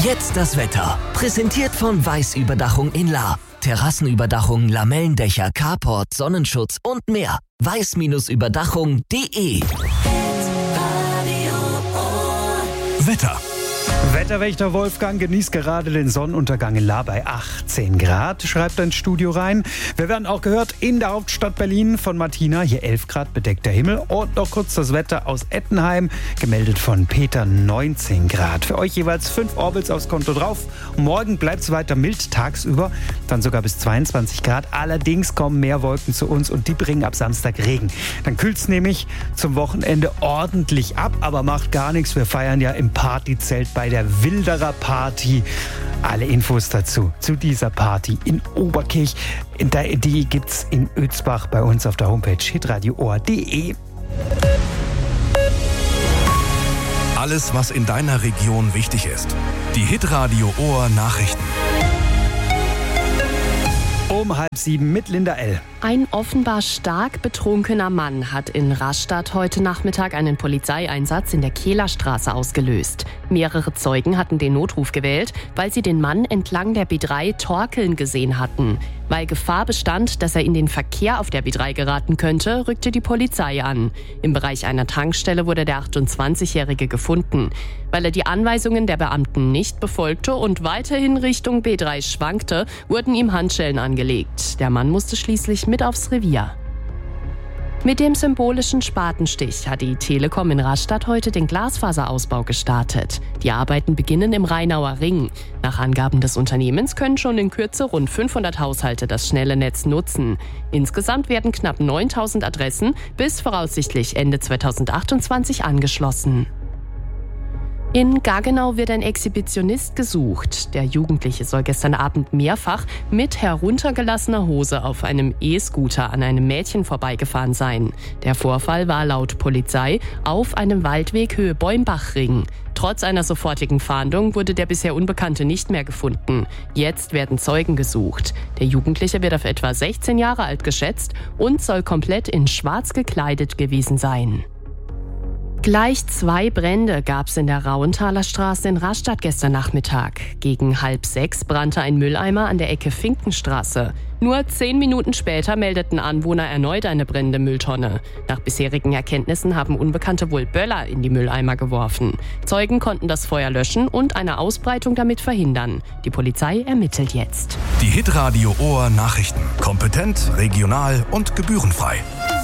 Jetzt das Wetter. Präsentiert von Weiß-Überdachung in Lahr. Terrassenüberdachung, Lamellendächer, Carport, Sonnenschutz und mehr. weiß-überdachung.de. Wetter. Wetterwächter Wolfgang genießt gerade den Sonnenuntergang in Lahr bei 18 Grad, schreibt er ins Studio rein. Wir werden auch gehört in der Hauptstadt Berlin von Martina, hier 11 Grad bedeckter Himmel. Und noch kurz das Wetter aus Ettenheim, gemeldet von Peter, 19 Grad. Für euch jeweils 5 Orbits aufs Konto drauf. Morgen bleibt es weiter mild tagsüber, dann sogar bis 22 Grad. Allerdings kommen mehr Wolken zu uns und die bringen ab Samstag Regen. Dann kühlt es nämlich zum Wochenende ordentlich ab, aber macht gar nichts. Wir feiern ja im Partyzelt bei der Wilderer Party. Alle Infos dazu, zu dieser Party in Oberkirch. Die gibt's in Ötzbach bei uns auf der Homepage hitradioohr.de. Alles, was in deiner Region wichtig ist. Die Hitradio Ohr Nachrichten. Um 6:30 mit Linda L. Ein offenbar stark betrunkener Mann hat in Rastatt heute Nachmittag einen Polizeieinsatz in der Kehlerstraße ausgelöst. Mehrere Zeugen hatten den Notruf gewählt, weil sie den Mann entlang der B3 torkeln gesehen hatten. Weil Gefahr bestand, dass er in den Verkehr auf der B3 geraten könnte, rückte die Polizei an. Im Bereich einer Tankstelle wurde der 28-Jährige gefunden. Weil er die Anweisungen der Beamten nicht befolgte und weiterhin Richtung B3 schwankte, wurden ihm Handschellen angelegt. Der Mann musste schließlich mit aufs Revier. Mit dem symbolischen Spatenstich hat die Telekom in Rastatt heute den Glasfaserausbau gestartet. Die Arbeiten beginnen im Rheinauer Ring. Nach Angaben des Unternehmens können schon in Kürze rund 500 Haushalte das schnelle Netz nutzen. Insgesamt werden knapp 9.000 Adressen bis voraussichtlich Ende 2028 angeschlossen. In Gaggenau wird ein Exhibitionist gesucht. Der Jugendliche soll gestern Abend mehrfach mit heruntergelassener Hose auf einem E-Scooter an einem Mädchen vorbeigefahren sein. Der Vorfall war laut Polizei auf einem Waldweg Höhe Bäumbachring. Trotz einer sofortigen Fahndung wurde der bisher Unbekannte nicht mehr gefunden. Jetzt werden Zeugen gesucht. Der Jugendliche wird auf etwa 16 Jahre alt geschätzt und soll komplett in schwarz gekleidet gewesen sein. Gleich 2 Brände gab es in der Rauenthaler Straße in Rastatt gestern Nachmittag. Gegen 5:30 brannte ein Mülleimer an der Ecke Finkenstraße. Nur 10 Minuten später meldeten Anwohner erneut eine brennende Mülltonne. Nach bisherigen Erkenntnissen haben Unbekannte wohl Böller in die Mülleimer geworfen. Zeugen konnten das Feuer löschen und eine Ausbreitung damit verhindern. Die Polizei ermittelt jetzt. Die Hitradio Ohr Nachrichten. Kompetent, regional und gebührenfrei.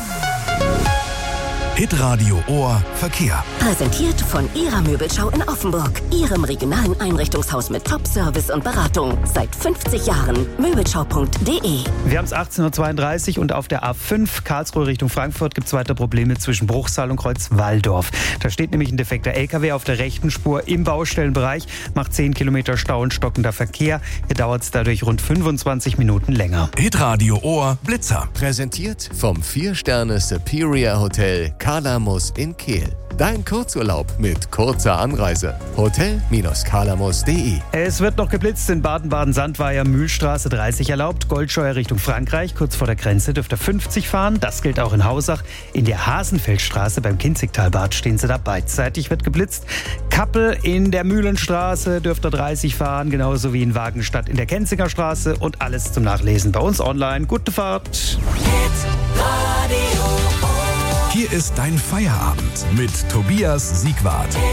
Hitradio Ohr Verkehr. Präsentiert von Ihrer Möbelschau in Offenburg. Ihrem regionalen Einrichtungshaus mit Top-Service und Beratung. Seit 50 Jahren. Möbelschau.de. Wir haben es 18.32 Uhr und auf der A5 Karlsruhe Richtung Frankfurt gibt es weiter Probleme zwischen Bruchsal und Kreuz-Walldorf. Da steht nämlich ein defekter LKW auf der rechten Spur im Baustellenbereich, macht 10 Kilometer Stau und stockender Verkehr. Hier dauert es dadurch rund 25 Minuten länger. Hitradio Ohr Blitzer. Präsentiert vom 4-Sterne Superior Hotel Kalamus in Kehl. Dein Kurzurlaub mit kurzer Anreise. Hotel-kalamus.de. Es wird noch geblitzt in Baden-Baden-Sandweier, Mühlstraße 30 erlaubt. Goldscheuer Richtung Frankreich, kurz vor der Grenze dürft ihr 50 fahren. Das gilt auch in Hausach. In der Hasenfeldstraße beim Kinzigtalbad stehen sie da beidseitig, wird geblitzt. Kappel in der Mühlenstraße dürft ihr 30 fahren, genauso wie in Wagenstadt in der Kenzinger Straße. Und alles zum Nachlesen bei uns online. Gute Fahrt. Hier ist dein Feierabend mit Tobias Siegwart.